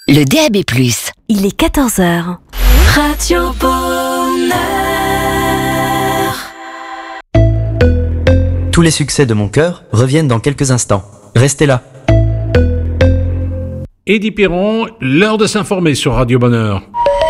le DAB+. Il est 14h. Radio Bonheur. Tous les succès de mon cœur reviennent dans quelques instants. Restez là. Eddie Piron, l'heure de s'informer sur Radio Bonheur.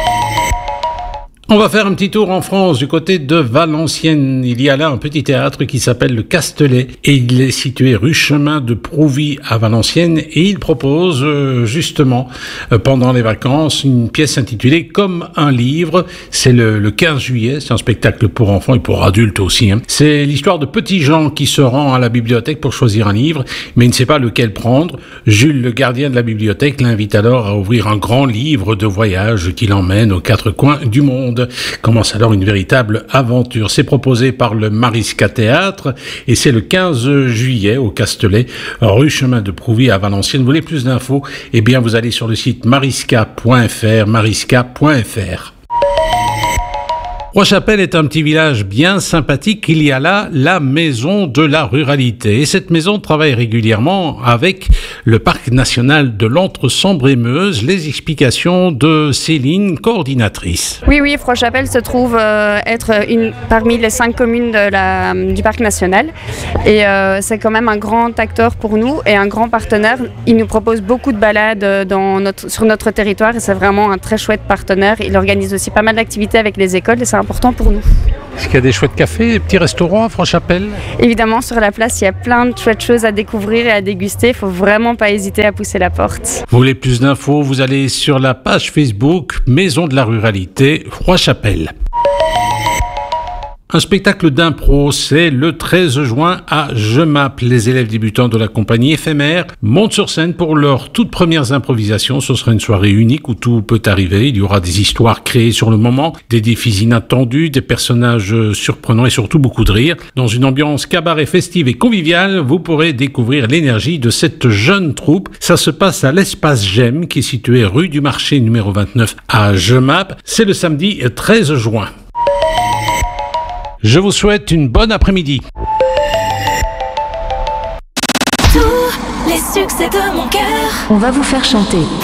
On va faire un petit tour en France du côté de Valenciennes. Il y a là un petit théâtre qui s'appelle le Castelet et il est situé rue Chemin de Prouvy à Valenciennes et il propose justement pendant les vacances une pièce intitulée Comme un livre. C'est le 15 juillet, c'est un spectacle pour enfants et pour adultes aussi. C'est l'histoire de petit Jean qui se rend à la bibliothèque pour choisir un livre mais il ne sait pas lequel prendre. Jules, le gardien de la bibliothèque, l'invite alors à ouvrir un grand livre de voyage qui l'emmène aux quatre coins du monde. Commence alors une véritable aventure. C'est proposé par le Mariska Théâtre et c'est le 15 juillet au Castelet, rue Chemin de Prouvy à Valenciennes. Vous voulez plus d'infos? Eh bien, vous allez sur le site mariska.fr, mariska.fr. Rochapelle est un petit village bien sympathique. Il y a là la maison de la ruralité. Et cette maison travaille régulièrement avec le parc national de l'Entre-Sambre-et-Meuse. Les explications de Céline, coordinatrice. Oui, Rochapelle se trouve être parmi les 5 communes du parc national. Et c'est quand même un grand acteur pour nous et un grand partenaire. Il nous propose beaucoup de balades sur notre territoire et c'est vraiment un très chouette partenaire. Il organise aussi pas mal d'activités avec les écoles et c'est important pour nous. Est-ce qu'il y a des chouettes cafés, des petits restaurants à Rochapelle? Évidemment, sur la place, il y a plein de chouettes choses à découvrir et à déguster. Il ne faut vraiment pas hésiter à pousser la porte. Vous voulez plus d'infos? Vous allez sur la page Facebook Maison de la Ruralité Rochapelle. Un spectacle d'impro, c'est le 13 juin à Jemap. Les élèves débutants de la compagnie éphémère montent sur scène pour leurs toutes premières improvisations. Ce sera une soirée unique où tout peut arriver. Il y aura des histoires créées sur le moment, des défis inattendus, des personnages surprenants et surtout beaucoup de rire. Dans une ambiance cabaret festive et conviviale, vous pourrez découvrir l'énergie de cette jeune troupe. Ça se passe à l'Espace Gemme qui est situé rue du Marché numéro 29 à Jemap. C'est le samedi 13 juin. Je vous souhaite une bonne après-midi. Tous les succès de mon cœur. On va vous faire chanter.